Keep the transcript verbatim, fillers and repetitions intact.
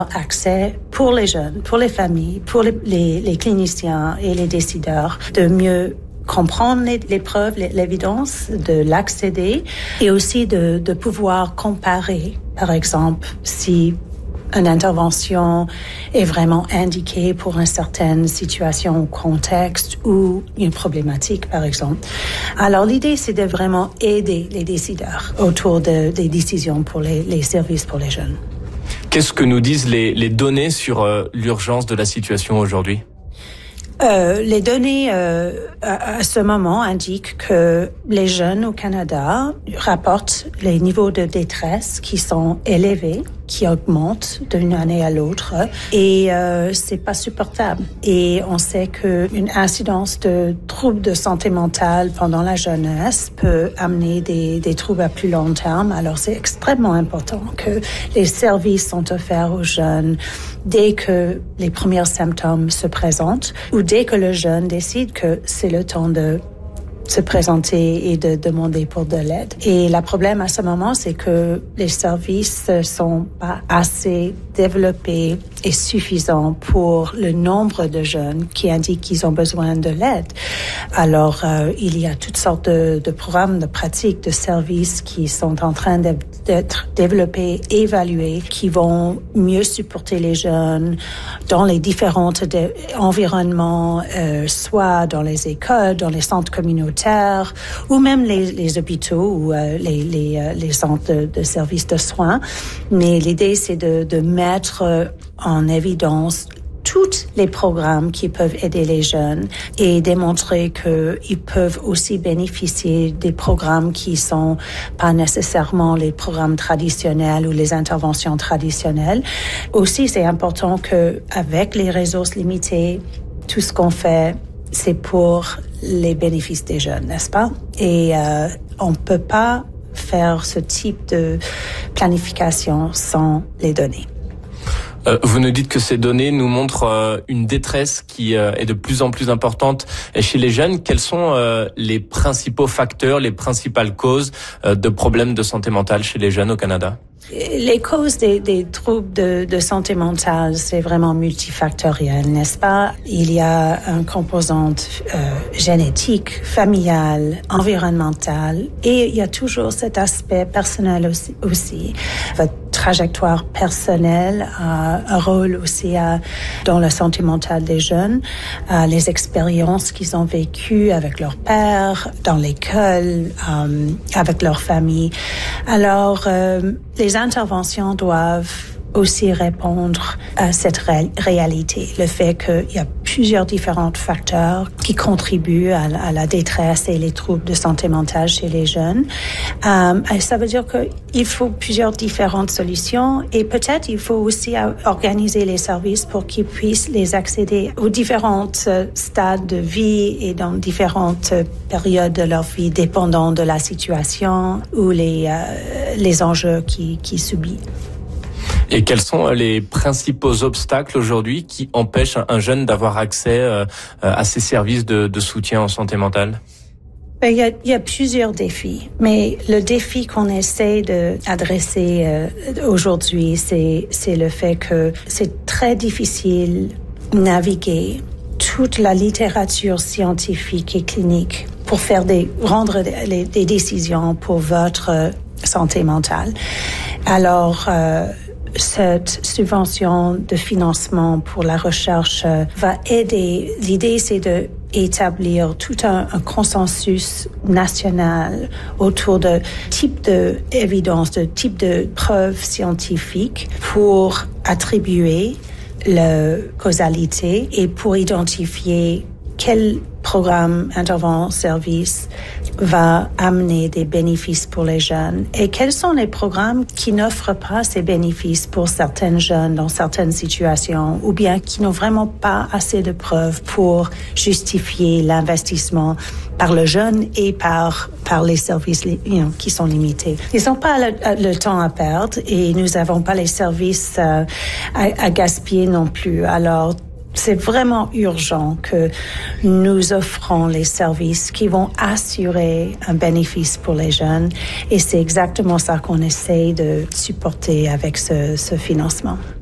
accès pour les jeunes, pour les familles, pour les, les, les cliniciens et les décideurs de mieux comprendre les, les preuves, les, l'évidence, de l'accéder et aussi de, de pouvoir comparer. Par exemple, si une intervention est vraiment indiquée pour une certaine situation ou contexte ou une problématique, par exemple. Alors, l'idée, c'est de vraiment aider les décideurs autour de, des décisions pour les, les services pour les jeunes. Qu'est-ce que nous disent les, les données sur euh, l'urgence de la situation aujourd'hui ? Euh, les données euh, à, à ce moment indiquent que les jeunes au Canada rapportent les niveaux de détresse qui sont élevés, qui augmentent d'une année à l'autre, et euh, c'est pas supportable. Et on sait que une incidence de troubles de santé mentale pendant la jeunesse peut amener des, des troubles à plus long terme. Alors c'est extrêmement important que les services sont offerts aux jeunes dès que les premiers symptômes se présentent ou dès que le jeune décide que c'est le temps de se présenter et de demander pour de l'aide. Et le problème à ce moment, c'est que les services ne sont pas assez développés et suffisants pour le nombre de jeunes qui indiquent qu'ils ont besoin de l'aide. Alors, euh, il y a toutes sortes de, de programmes, de pratiques, de services qui sont en train de, d'être développés, évalués, qui vont mieux supporter les jeunes dans les différents de, environnements, euh, soit dans les écoles, dans les centres communautaires, ou même les, les hôpitaux ou euh, les, les, euh, les centres de, de services de soins. Mais l'idée, c'est de, de mettre en évidence tous les programmes qui peuvent aider les jeunes et démontrer qu'ils peuvent aussi bénéficier des programmes qui sont pas nécessairement les programmes traditionnels ou les interventions traditionnelles. Aussi, c'est important que, avec les ressources limitées, tout ce qu'on fait, c'est pour les bénéfices des jeunes, n'est-ce pas? Et euh, on peut pas faire ce type de planification sans les données. Euh, vous nous dites que ces données nous montrent euh, une détresse qui euh, est de plus en plus importante chez les jeunes. Quels sont euh, les principaux facteurs, les principales causes euh, de problèmes de santé mentale chez les jeunes au Canada ? Les causes des, des troubles de, de santé mentale, c'est vraiment multifactoriel, n'est-ce pas? Il y a une composante euh, génétique, familiale, environnementale, et il y a toujours cet aspect personnel aussi. aussi. Votre trajectoire personnelle a un rôle aussi à, dans la santé mentale des jeunes, à les expériences qu'ils ont vécues avec leur père, dans l'école, euh, avec leur famille. Alors, euh, les interventions doivent aussi répondre à cette ré- réalité, le fait qu'il y a plusieurs différents facteurs qui contribuent à, à la détresse et les troubles de santé mentale chez les jeunes. Euh, et ça veut dire qu'il faut plusieurs différentes solutions et peut-être il faut aussi organiser les services pour qu'ils puissent les accéder aux différents stades de vie et dans différentes périodes de leur vie, dépendant de la situation ou les, euh, les enjeux qu'ils qui subissent. Et quels sont les principaux obstacles aujourd'hui qui empêchent un jeune d'avoir accès euh, à ces services de, de soutien en santé mentale? Il y, a, il y a plusieurs défis, mais le défi qu'on essaie d'adresser euh, aujourd'hui, c'est, c'est le fait que c'est très difficile de naviguer toute la littérature scientifique et clinique pour faire des, rendre des, des décisions pour votre santé mentale. Alors, euh, cette subvention de financement pour la recherche va aider. L'idée, c'est de établir tout un, un consensus national autour de type de évidence, de type de preuves scientifiques pour attribuer la causalité et pour identifier quel programme, intervention, service va amener des bénéfices pour les jeunes et quels sont les programmes qui n'offrent pas ces bénéfices pour certains jeunes dans certaines situations ou bien qui n'ont vraiment pas assez de preuves pour justifier l'investissement par le jeune et par, par les services you know, qui sont limités. Ils n'ont pas le, le temps à perdre et nous n'avons pas les services euh, à, à gaspiller non plus. Alors, c'est vraiment urgent que nous offrons les services qui vont assurer un bénéfice pour les jeunes et c'est exactement ça qu'on essaie de supporter avec ce, ce financement.